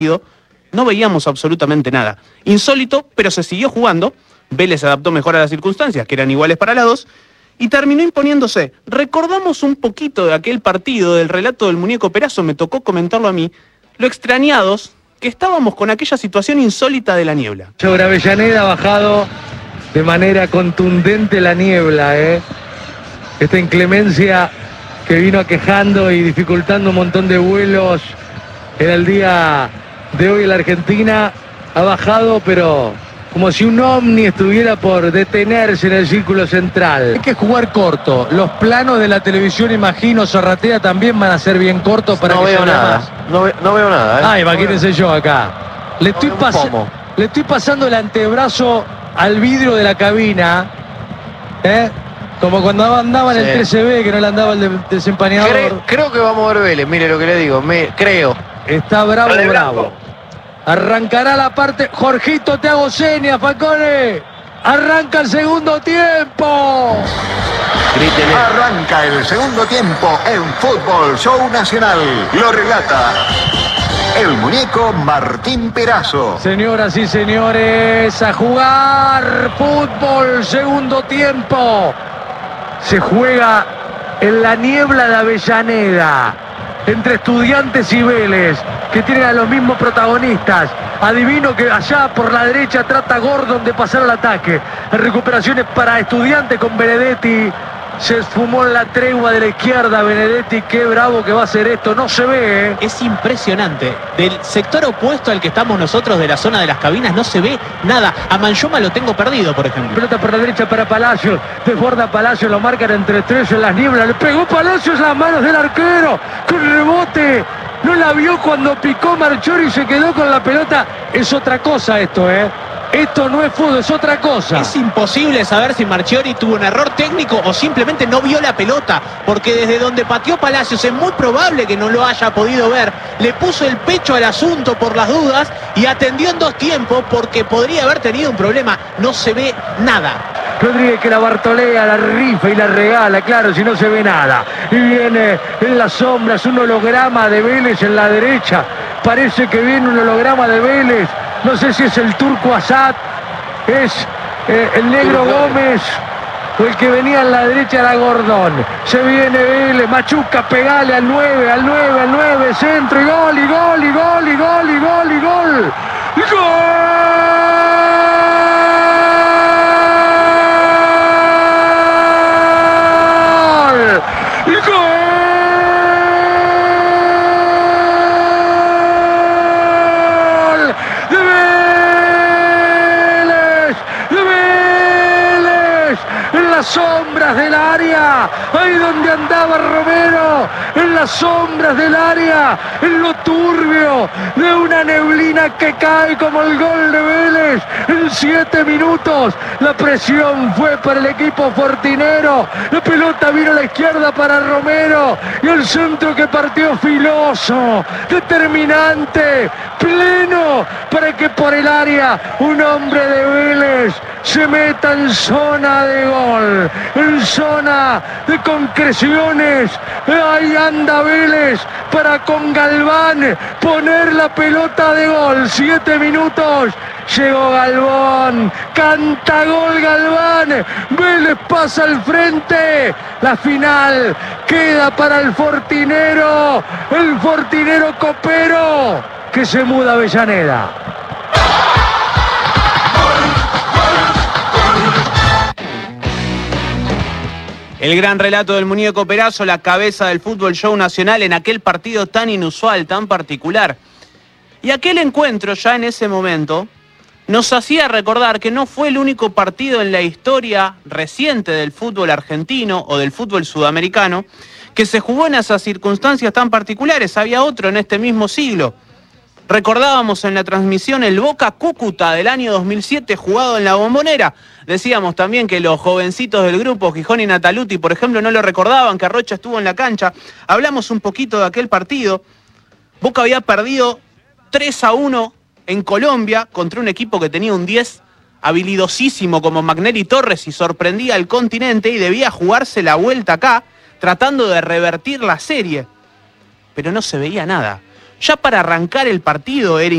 no veíamos absolutamente nada. Insólito, pero se siguió jugando. Vélez se adaptó mejor a las circunstancias, que eran iguales para las dos, y terminó imponiéndose. Recordamos un poquito de aquel partido, del relato del muñeco Perazo, me tocó comentarlo a mí, lo extrañados que estábamos con aquella situación insólita de la niebla. Sobre Avellaneda ha bajado de manera contundente la niebla, Esta inclemencia que vino aquejando y dificultando un montón de vuelos en el día de hoy en la Argentina, ha bajado, pero como si un ovni estuviera por detenerse en el círculo central. Hay que jugar corto. Los planos de la televisión, imagino, Zarratea, también van a ser bien cortos para no que veo nada. No veo nada. Ah, imagínense yo acá. Le estoy pasando el antebrazo al vidrio de la cabina, como cuando andaba en el 13B, que no le andaba el desempañador. Creo que va a mover Vélez, mire lo que le digo, creo. Está bravo. Arrancará la parte. Jorgito, te hago señas, Falcone. Arranca el segundo tiempo. Grítele. Arranca el segundo tiempo en Fútbol Show Nacional. Lo relata el muñeco Martín Perazo. Señoras y señores, a jugar fútbol, segundo tiempo. Se juega en la niebla de Avellaneda, entre Estudiantes y Vélez, que tienen a los mismos protagonistas. Adivino que allá por la derecha trata Gordon de pasar al ataque. Recuperaciones para Estudiantes con Benedetti. Se esfumó en la tregua de la izquierda Benedetti. Qué bravo que va a ser esto. No se ve, Es impresionante. Del sector opuesto al que estamos nosotros, de la zona de las cabinas, no se ve nada. A Manjoma lo tengo perdido, por ejemplo. Pelota por la derecha para Palacios. Desborda Palacios, lo marcan entre tres en las nieblas. Le pegó Palacios a las manos del arquero. Con rebote. No la vio cuando picó Marchiori y se quedó con la pelota. Es otra cosa esto, Esto no es fútbol, es otra cosa. Es imposible saber si Marchiori tuvo un error técnico o simplemente no vio la pelota, porque desde donde pateó Palacios es muy probable que no lo haya podido ver. Le puso el pecho al asunto por las dudas y atendió en dos tiempos porque podría haber tenido un problema. No se ve nada. Rodríguez que la bartolea, la rifa y la regala, claro, si no se ve nada. Y viene en las sombras un holograma de Vélez en la derecha. Parece que viene un holograma de Vélez. No sé si es el turco Asad, es el negro Gómez, o el que venía en la derecha era Gordón. Se viene Vélez, Machuca, pegale al 9, centro y gol, y gol, y gol, y gol, y gol, y gol. ¡Gol! Sombras del área, ahí donde andaba Romero, en las sombras del área, en lo turbio de una neblina que cae como el gol de Vélez en 7 minutos. La presión fue para el equipo fortinero, la pelota vino a la izquierda para Romero y el centro que partió filoso, determinante, pleno, para que por el área un hombre de Vélez se meta en zona de gol, en zona de concreciones. Ahí anda Vélez para con Galván poner la pelota de gol. 7 minutos, llegó Galván, canta gol Galván, Vélez pasa al frente. La final queda para el fortinero copero, que se muda a Avellaneda. El gran relato del muñeco Perazo, la cabeza del Fútbol Show Nacional en aquel partido tan inusual, tan particular. Y aquel encuentro ya en ese momento nos hacía recordar que no fue el único partido en la historia reciente del fútbol argentino o del fútbol sudamericano que se jugó en esas circunstancias tan particulares. Había otro en este mismo siglo. Recordábamos en la transmisión el Boca Cúcuta del año 2007 jugado en la Bombonera. Decíamos también que los jovencitos del grupo, Gijón y Nataluti, por ejemplo, no lo recordaban, que Rocha estuvo en la cancha. Hablamos un poquito de aquel partido. Boca había perdido 3-1 en Colombia contra un equipo que tenía un 10 habilidosísimo como Magnelli Torres y sorprendía al continente y debía jugarse la vuelta acá, tratando de revertir la serie. Pero no se veía nada. Ya para arrancar el partido era